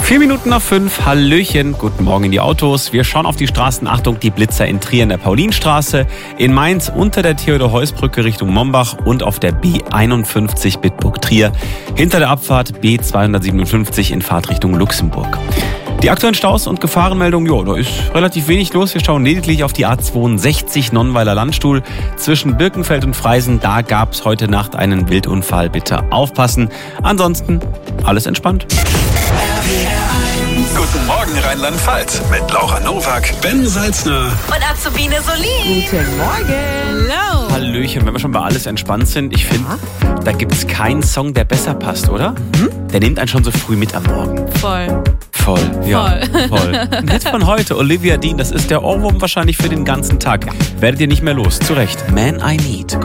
4:05, Hallöchen, guten Morgen in die Autos. Wir schauen auf die Straßen, Achtung, die Blitzer in Trier in der Paulinstraße, in Mainz unter der Theodor-Heuss-Brücke Richtung Mombach und auf der B51 Bitburg-Trier hinter der Abfahrt B257 in Fahrtrichtung Luxemburg. Die aktuellen Staus und Gefahrenmeldungen, da ist relativ wenig los. Wir schauen lediglich auf die A62 Nonnweiler Landstuhl zwischen Birkenfeld und Freisen. Da gab es heute Nacht einen Wildunfall. Bitte aufpassen. Ansonsten alles entspannt. Guten Morgen Rheinland-Pfalz mit Laura Nowak, Ben Salzner und Azubine Solin. Guten Morgen. Hello. Hallöchen, wenn wir schon bei alles entspannt sind, ich finde, da gibt es keinen Song, der besser passt, oder? Der nimmt einen schon so früh mit am Morgen. Voll. Ja, voll. Ein Hit von heute, Olivia Dean, das ist der Ohrwurm wahrscheinlich für den ganzen Tag. Werdet ihr nicht mehr los, zu Recht. Man I Need.